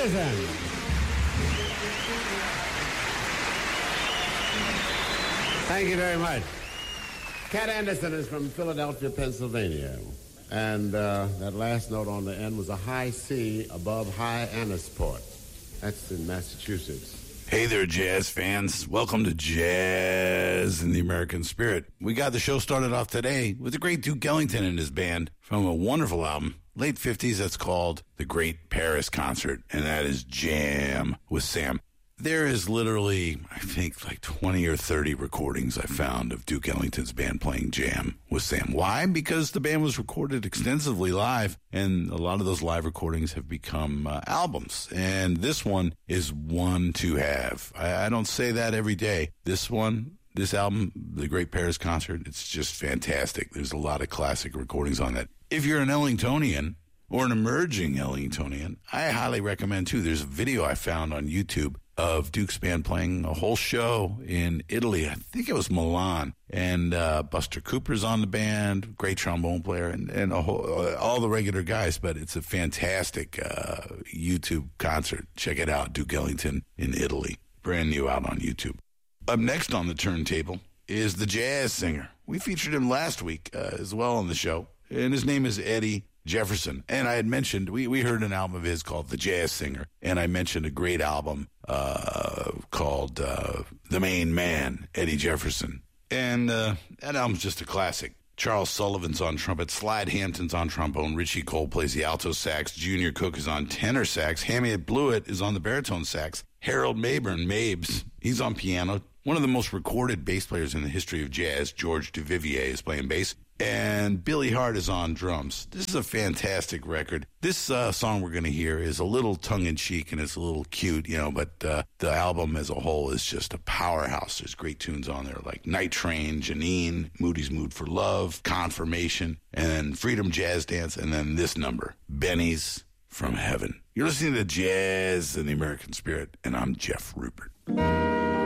Anderson. Thank you very much. Cat Anderson is from Philadelphia, Pennsylvania. And that last note on the end was a high C above High Annisport. That's in Massachusetts. Hey there, jazz fans. Welcome to Jazz in the American Spirit. We got the show started off today with the great Duke Ellington and his band from a wonderful album, late 50s, that's called The Great Paris Concert, and that is Jam with Sam. There is literally, I think, like 20 or 30 recordings I found of Duke Ellington's band playing Jam with Sam. Why? Because the band was recorded extensively live, and a lot of those live recordings have become albums. And this one is one to have. I don't say that every day. This album, The Great Paris Concert, it's just fantastic. There's a lot of classic recordings on that. If you're an Ellingtonian or an emerging Ellingtonian, I highly recommend, too. There's a video I found on YouTube of Duke's band playing a whole show in Italy. I think it was Milan. And Buster Cooper's on the band, great trombone player, and all the regular guys. But it's a fantastic YouTube concert. Check it out, Duke Ellington in Italy. Brand new out on YouTube. Up next on the turntable is the jazz singer. We featured him last week as well on the show. And his name is Eddie Jefferson. And I had mentioned, we heard an album of his called The Jazz Singer, and I mentioned a great album called The Main Man, Eddie Jefferson. And that album's just a classic. Charles Sullivan's on trumpet, Slide Hampton's on trombone, Richie Cole plays the alto sax, Junior Cook is on tenor sax, Hamiet Blewett is on the baritone sax, Harold Mabern, Mabes, he's on piano. One of the most recorded bass players in the history of jazz, George Duvivier, is playing bass. And Billy Hart is on drums. This is a fantastic record. This song we're going to hear is a little tongue-in-cheek and it's a little cute, but the album as a whole is just a powerhouse. There's great tunes on there like Night Train, Janine, Moody's Mood for Love, Confirmation, and Freedom Jazz Dance, and then this number, Benny's From Heaven. You're listening to Jazz in the American Spirit, and I'm Jeff Rupert.